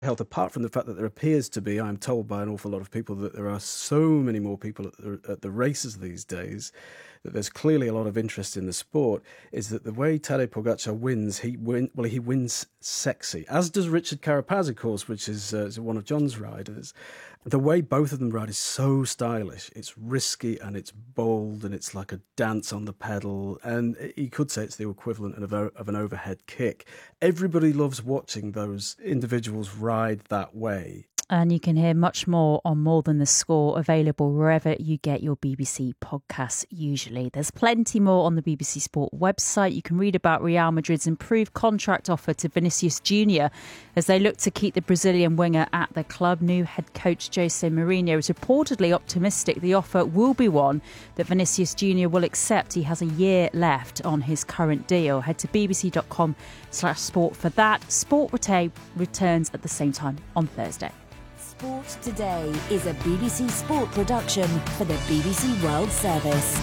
health, apart from the fact that there appears to be, I'm told by an awful lot of people, that there are so many more people at the races these days, that there's clearly a lot of interest in the sport, is that the way Tadej Pogacar wins, he wins sexy, as does Richard Carapaz, of course, which is one of John's riders. The way both of them ride is so stylish. It's risky and it's bold and it's like a dance on the pedal. And you could say it's the equivalent of an overhead kick. Everybody loves watching those individuals ride that way. And you can hear much more on More Than the Score, available wherever you get your BBC podcasts usually. There's plenty more on the BBC Sport website. You can read about Real Madrid's improved contract offer to Vinicius Jr. as they look to keep the Brazilian winger at the club. New head coach Jose Mourinho is reportedly optimistic the offer will be one that Vinicius Jr. will accept. He has a year left on his current deal. Head to bbc.com/sport for that. Sport returns at the same time on Thursday. Sport Today is a BBC Sport production for the BBC World Service.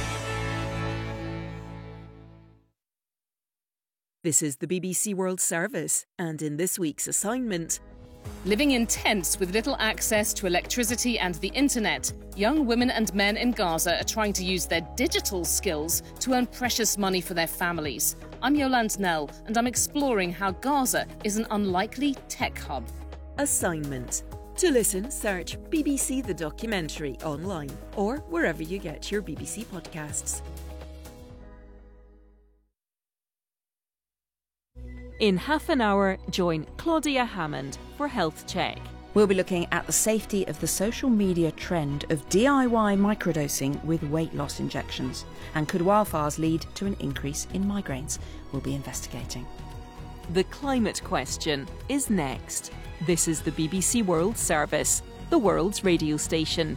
This is the BBC World Service, and in this week's assignment... Living in tents with little access to electricity and the internet, young women and men in Gaza are trying to use their digital skills to earn precious money for their families. I'm Yolande Knell, and I'm exploring how Gaza is an unlikely tech hub. Assignment. To listen, search BBC The Documentary online or wherever you get your BBC podcasts. In half an hour, join Claudia Hammond for Health Check. We'll be looking at the safety of the social media trend of DIY microdosing with weight loss injections. And could wildfires lead to an increase in migraines? We'll be investigating. The climate question is next. This is the BBC World Service, the world's radio station.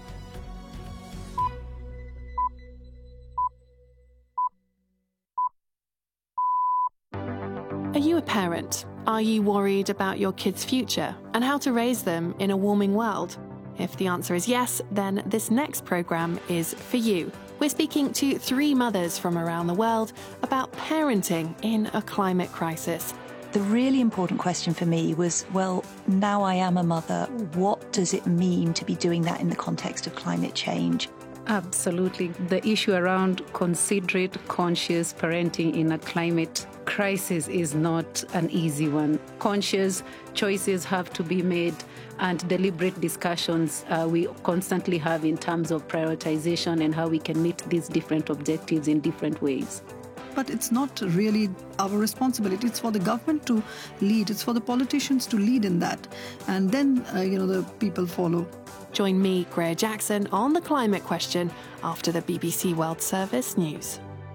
Are you a parent? Are you worried about your kids' future and how to raise them in a warming world? If the answer is yes, then this next programme is for you. We're speaking to 3 mothers from around the world about parenting in a climate crisis. The really important question for me was, well, now I am a mother, what does it mean to be doing that in the context of climate change? Absolutely. The issue around considerate, conscious parenting in a climate crisis is not an easy one. Conscious choices have to be made, and deliberate discussions we constantly have in terms of prioritization and how we can meet these different objectives in different ways. But it's not really our responsibility. It's for the government to lead. It's for the politicians to lead in that. And then, the people follow. Join me, Greer Jackson, on the climate question after the BBC World Service news.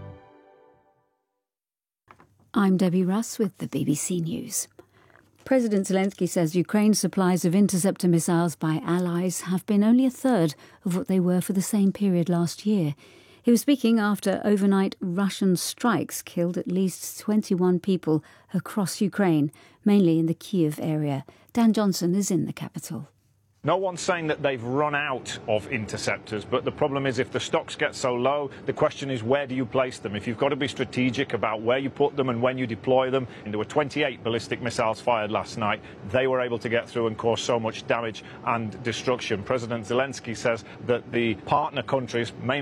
I'm Debbie Russ with the BBC News. President Zelensky says Ukraine's supplies of interceptor missiles by allies have been only a third of what they were for the same period last year. He was speaking after overnight Russian strikes killed at least 21 people across Ukraine, mainly in the Kyiv area. Dan Johnson is in the capital. No one's saying that they've run out of interceptors, but the problem is if the stocks get so low, the question is where do you place them? If you've got to be strategic about where you put them and when you deploy them, and there were 28 ballistic missiles fired last night, they were able to get through and cause so much damage and destruction. President Zelensky says that the partner countries, mainly